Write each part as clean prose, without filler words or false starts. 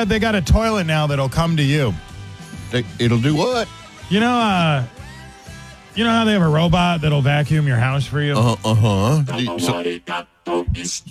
that they got a toilet now that'll come to you. It'll do what? You know how they have a robot that'll vacuum your house for you? So you just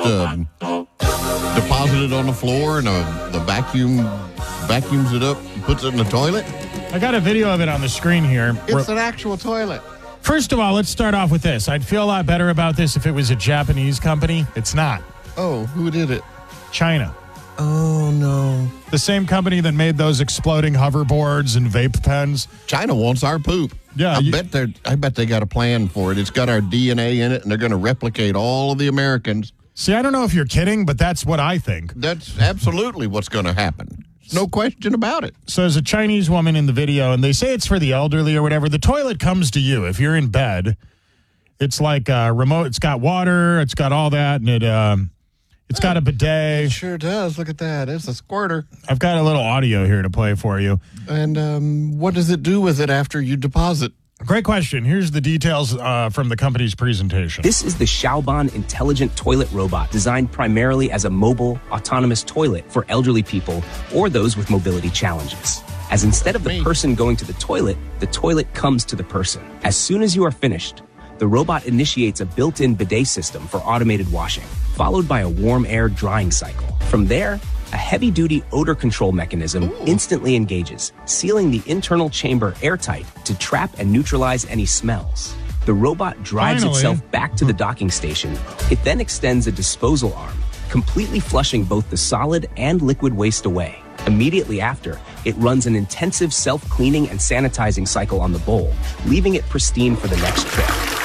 deposit it on the floor and the vacuums it up and puts it in the toilet? I got a video of it on the screen here. It's an actual toilet. First of all, let's start off with this. I'd feel a lot better about this if it was a Japanese company. It's not. Oh, who did it? China. Oh, no. The same company that made those exploding hoverboards and vape pens. China wants our poop. Yeah, I bet they got a plan for it. It's got our DNA in it, and they're going to replicate all of the Americans. See, I don't know if you're kidding, but that's what I think. That's absolutely what's going to happen. No question about it. So there's a Chinese woman in the video, and they say it's for the elderly or whatever. The toilet comes to you. If you're in bed, it's like a remote. It's got water. It's got all that, and it's got a bidet. It sure does. Look at that. It's a squirter. I've got a little audio here to play for you. And what does it do with it after you deposit? Great question. Here's the details from the company's presentation. This is the Xiaoban Intelligent Toilet Robot, designed primarily as a mobile, autonomous toilet for elderly people or those with mobility challenges. As instead of the person going to the toilet comes to the person. As soon as you are finished, the robot initiates a built-in bidet system for automated washing, followed by a warm air drying cycle. From there, a heavy-duty odor control mechanism instantly engages, sealing the internal chamber airtight to trap and neutralize any smells. The robot drives itself back to the docking station. It then extends a disposal arm, completely flushing both the solid and liquid waste away. Immediately after, it runs an intensive self-cleaning and sanitizing cycle on the bowl, leaving it pristine for the next trip.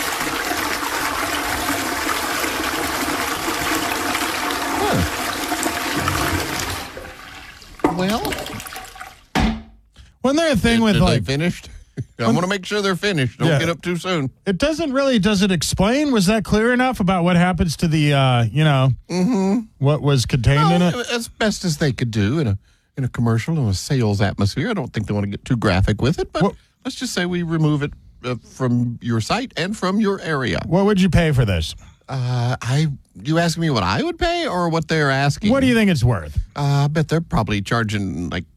Well, wasn't there a thing with they finished? I want to make sure they're finished. Don't get up too soon. It does it explain? Was that clear enough about what happens to the, what was contained in it? As best as they could do in a commercial and a sales atmosphere. I don't think they want to get too graphic with it, but let's just say we remove it from your site and from your area. What would you pay for this? You asking me what I would pay or what they're asking? What do you think it's worth? I bet they're probably charging like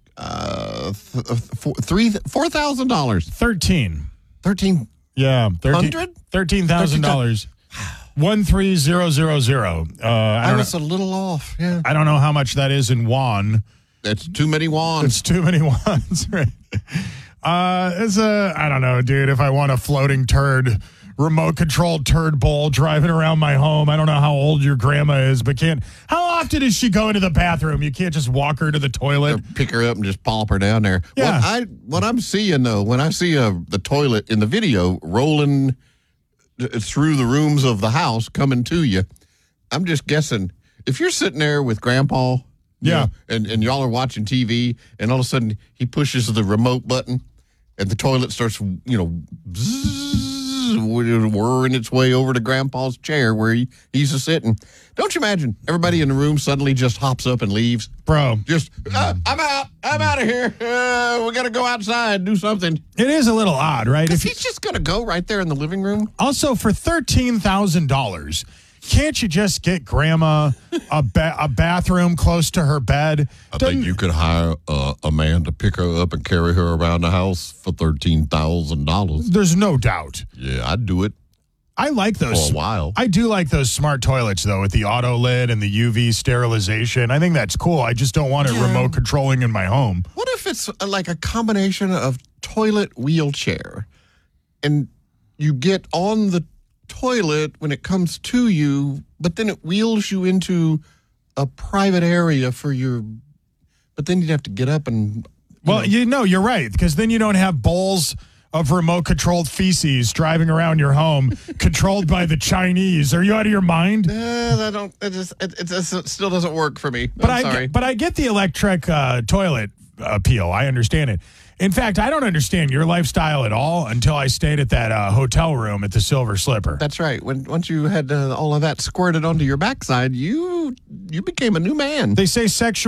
$4,000. 13. Yeah, $13,000. 13000. That's a little off. Yeah, I don't know how much that is in won. That's too many wands. It's too many wands, right? I don't know, dude. If I want a floating turd, remote-controlled turd bowl driving around my home, I don't know how old your grandma is, but how often does she go into the bathroom? You can't just walk her to the toilet. Or pick her up and just plop her down there. Yeah. What I'm seeing, though, when I see the toilet in the video rolling through the rooms of the house coming to you, I'm just guessing, if you're sitting there with Grandpa, and y'all are watching TV, and all of a sudden he pushes the remote button, and the toilet starts, whirring its way over to Grandpa's chair where he's sitting. Don't you imagine everybody in the room suddenly just hops up and leaves? Bro. Just, I'm out of here. We got to go outside and do something. It is a little odd, right? If he's just going to go right there in the living room. Also, for $13,000, can't you just get Grandma a bathroom close to her bed? I think you could hire a man to pick her up and carry her around the house for $13,000. There's no doubt. Yeah, I'd do it. I like those for a while. I do like those smart toilets, though, with the auto lid and the UV sterilization. I think that's cool. I just don't want it remote controlling in my home. What if it's like a combination of toilet wheelchair and you get on the toilet when it comes to you, but then it wheels you into a private area but then you'd have to get up and you're right, because then you don't have bowls of remote controlled feces driving around your home controlled by the Chinese. Are you out of your mind? It still doesn't work for me. But I'm sorry. But I get the electric toilet appeal. I understand it. In fact, I don't understand your lifestyle at all until I stayed at that hotel room at the Silver Slipper. That's right. Once you had all of that squirted onto your backside, you became a new man. They say sexual